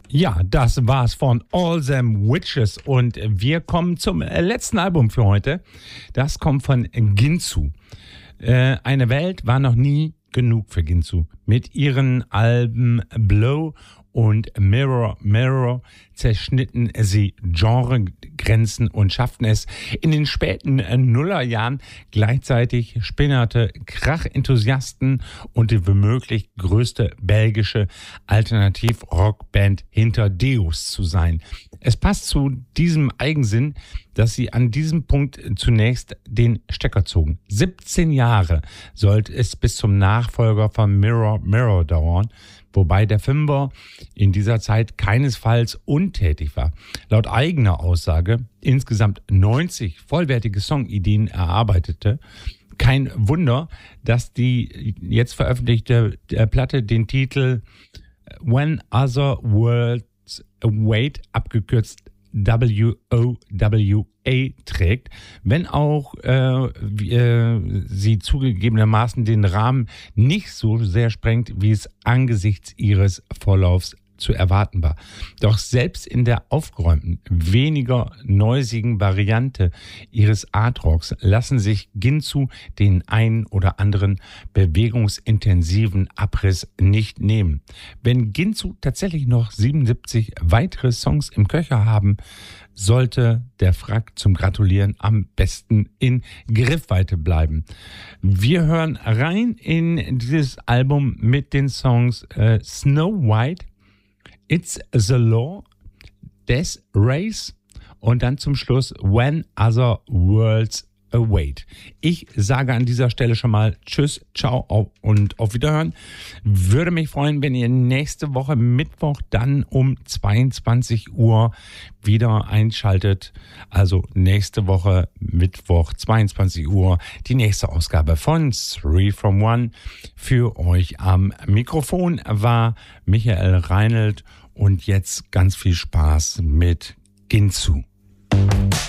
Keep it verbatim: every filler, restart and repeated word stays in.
Ja, das war's von All Them Witches und wir kommen zum letzten Album für heute. Das kommt von Ginsu. Äh, eine Welt war noch nie genug für Ginsu. Mit ihren Alben Blow und Mirror Mirror zerschnitten sie Genregrenzen und schafften es in den späten Nullerjahren gleichzeitig spinnerte Krach-Enthusiasten und die womöglich größte belgische Alternativ-Rockband hinter Deus zu sein. Es passt zu diesem Eigensinn, dass sie an diesem Punkt zunächst den Stecker zogen. siebzehn Jahre sollte es bis zum Nachfolger von Mirror Mirror dauern, wobei der Fünfer in dieser Zeit keinesfalls untätig war. Laut eigener Aussage insgesamt neunzig vollwertige Songideen erarbeitete. Kein Wunder, dass die jetzt veröffentlichte Platte den Titel When Other Worlds Await, abgekürzt W O W A, trägt, wenn auch äh, äh, sie zugegebenermaßen den Rahmen nicht so sehr sprengt, wie es angesichts ihres Vorlaufs zu erwarten war. Doch selbst in der aufgeräumten, weniger neusigen Variante ihres Art-Rocks lassen sich Ginsu den einen oder anderen bewegungsintensiven Abriss nicht nehmen. Wenn Ginsu tatsächlich noch siebenundsiebzig weitere Songs im Köcher haben, sollte der Frack zum Gratulieren am besten in Griffweite bleiben. Wir hören rein in dieses Album mit den Songs äh, Snow White, It's the Law, Death Race und dann zum Schluss When Other Worlds Await. Ich sage an dieser Stelle schon mal Tschüss, ciao und auf Wiederhören. Würde mich freuen, wenn ihr nächste Woche Mittwoch dann um zweiundzwanzig Uhr wieder einschaltet. Also nächste Woche Mittwoch zweiundzwanzig Uhr die nächste Ausgabe von Three from One. Für euch am Mikrofon war Michael Reinelt und jetzt ganz viel Spaß mit Ginsu.